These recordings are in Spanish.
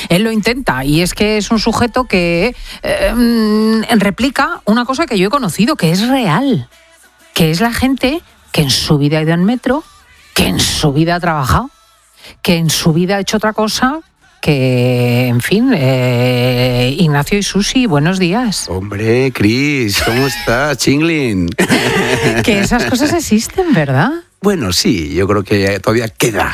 Él lo intenta y es que es un sujeto que replica una cosa que yo he conocido, que es real, que es la gente que en su vida ha ido en metro, que en su vida ha trabajado, que en su vida ha hecho otra cosa, que, en fin, Ignacio y Susi, buenos días. Hombre, Cris, ¿cómo estás, Chinglin? Que esas cosas existen, ¿verdad? Bueno, sí, yo creo que todavía quedan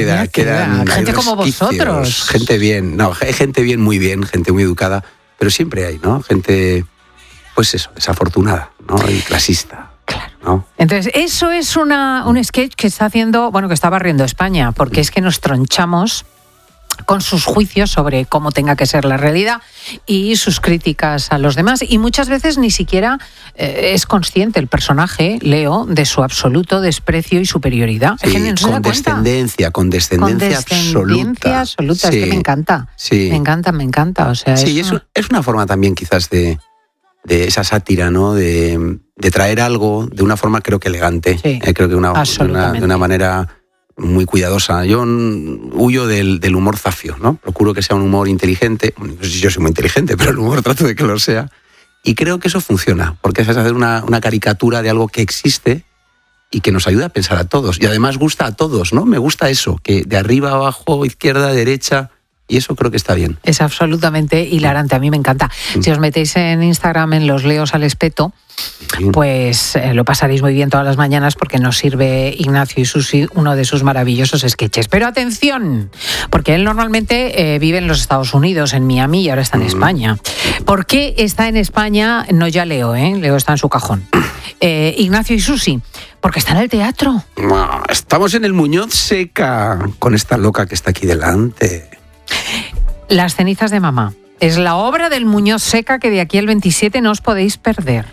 gente como vosotros. Gente bien, gente bien, muy educada, pero siempre hay, ¿no? Gente, pues eso, desafortunada, ¿no? Y clasista. Claro. ¿No? Entonces, eso es un sketch que está haciendo, que está barriendo España, porque es que nos tronchamos con sus juicios sobre cómo tenga que ser la realidad y sus críticas a los demás. Y muchas veces ni siquiera es consciente el personaje, Leo, de su absoluto desprecio y superioridad. Sí, es que condescendencia absoluta. Sí. Es que me encanta. Sí. Me encanta. O sea, sí, es una forma también quizás de esa sátira, ¿no? De traer algo de una forma creo que elegante. Sí, creo que de una manera muy cuidadosa. Yo huyo del humor zafio, ¿no? Procuro que sea un humor inteligente. No sé si yo soy muy inteligente, pero el humor trato de que lo sea. Y creo que eso funciona, porque es hacer una caricatura de algo que existe y que nos ayuda a pensar a todos. Y además gusta a todos, ¿no? Me gusta eso, que de arriba a abajo, izquierda, derecha. Y eso creo que está bien. Es absolutamente hilarante, a mí me encanta. Si os metéis en Instagram en los Leos al Espeto, pues lo pasaréis muy bien todas las mañanas porque nos sirve Ignacio y Susi uno de sus maravillosos sketches. Pero atención, porque él normalmente vive en los Estados Unidos, en Miami, y ahora está en España. ¿Por qué está en España? No ya Leo, Leo está en su cajón. Ignacio y Susi, porque está en el teatro. Estamos en el Muñoz Seca, con esta loca que está aquí delante. Las cenizas de mamá. Es la obra del Muñoz Seca que de aquí al 27 no os podéis perder.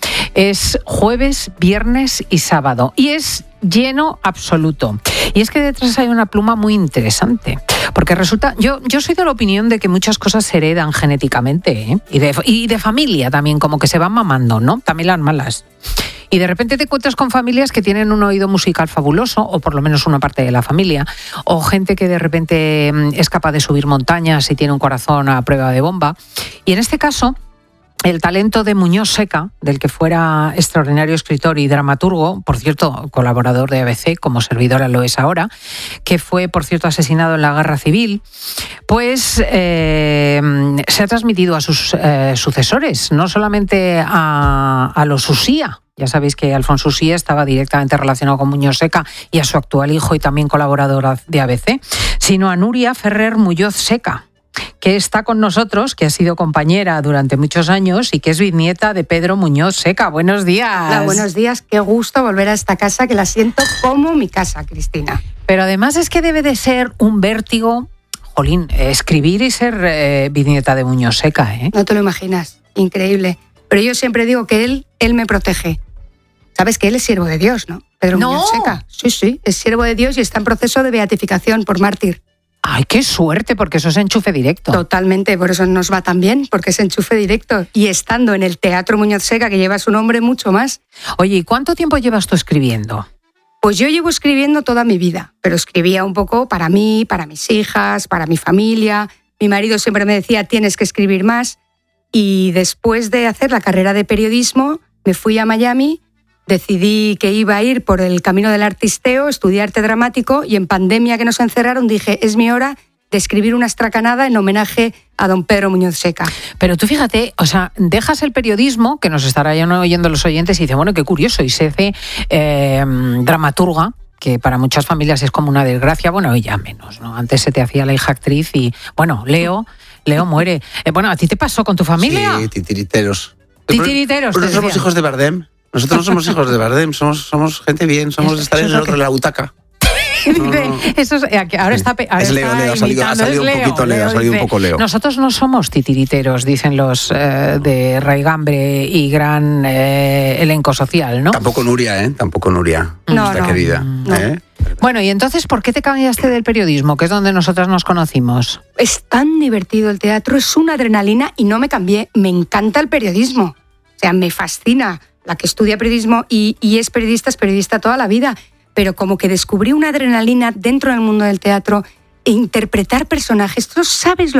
Es jueves, viernes y sábado. Y es lleno absoluto. Y es que detrás hay una pluma muy interesante. Porque resulta, yo soy de la opinión de que muchas cosas se heredan genéticamente, y de familia también, como que se van mamando, ¿no? También las malas. Y de repente te encuentras con familias que tienen un oído musical fabuloso, o por lo menos una parte de la familia, o gente que de repente es capaz de subir montañas y tiene un corazón a prueba de bomba. Y en este caso, el talento de Muñoz Seca, del que fuera extraordinario escritor y dramaturgo, por cierto, colaborador de ABC, como servidora lo es ahora, que fue, por cierto, asesinado en la Guerra Civil, pues se ha transmitido a sus sucesores, no solamente a los Usía. Ya sabéis que Alfonso Usía estaba directamente relacionado con Muñoz Seca y a su actual hijo y también colaboradora de ABC, sino a Nuria Ferrer Muñoz Seca, que está con nosotros, que ha sido compañera durante muchos años y que es bisnieta de Pedro Muñoz Seca. Buenos días. Hola, buenos días. Qué gusto volver a esta casa, que la siento como mi casa, Cristina. Pero además es que debe de ser un vértigo, jolín, escribir y ser bisnieta de Muñoz Seca, ¿eh? No te lo imaginas, increíble. Pero yo siempre digo que él me protege. Sabes que él es siervo de Dios, ¿no? Pedro Muñoz Seca. Sí, es siervo de Dios y está en proceso de beatificación por mártir. ¡Ay, qué suerte! Porque eso es enchufe directo. Totalmente, por eso nos va tan bien, porque es enchufe directo. Y estando en el Teatro Muñoz Seca, que lleva su nombre, mucho más. Oye, ¿y cuánto tiempo llevas tú escribiendo? Pues yo llevo escribiendo toda mi vida, pero escribía un poco para mí, para mis hijas, para mi familia. Mi marido siempre me decía, tienes que escribir más. Y después de hacer la carrera de periodismo, me fui a Miami. Decidí que iba a ir por el camino del artisteo, estudiar arte dramático, y en pandemia que nos encerraron dije, es mi hora de escribir una estracanada en homenaje a don Pedro Muñoz Seca. Pero tú fíjate, o sea, dejas el periodismo, que nos estarán oyendo los oyentes, y dice, bueno, qué curioso, y se hace dramaturga, que para muchas familias es como una desgracia, bueno, y ya menos, ¿no? Antes se te hacía la hija actriz y, bueno, Leo muere. Bueno, ¿a ti te pasó con tu familia? Sí, titiriteros. Titiriteros. Pero somos hijos de Bardem. Nosotros no somos hijos de Bardem, somos gente bien, somos de estar en el otro de la butaca. No. Eso es, ahora está es Leo, ha salido un poquito Leo, ha salido un poco Leo. Nosotros no somos titiriteros, dicen los de raigambre y gran elenco social, ¿no? Tampoco Nuria, nuestra querida. No. Bueno, y entonces, ¿por qué te cambiaste del periodismo, que es donde nosotras nos conocimos? Es tan divertido el teatro, es una adrenalina, y no me cambié, me encanta el periodismo. O sea, me fascina. La que estudia periodismo y es periodista toda la vida, pero como que descubrí una adrenalina dentro del mundo del teatro e interpretar personajes. Tú sabes lo